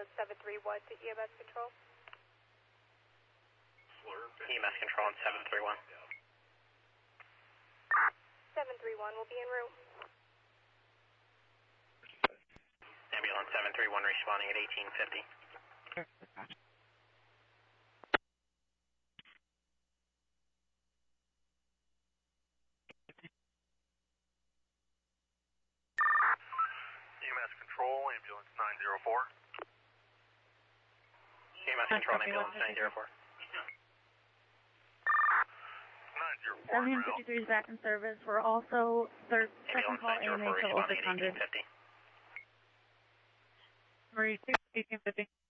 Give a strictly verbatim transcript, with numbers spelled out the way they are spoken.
seven three one to E M S control. E M S control on seven three one. seven three one will be en route. Ambulance seven three one responding at eighteen fifty. E M S control, ambulance nine zero four. E M S control, ambulance nine zero four. nine zero four. seventeen fifty-three is back in service. We're also third, second call A M H level six hundred. fifty. Marie, eighteen fifty.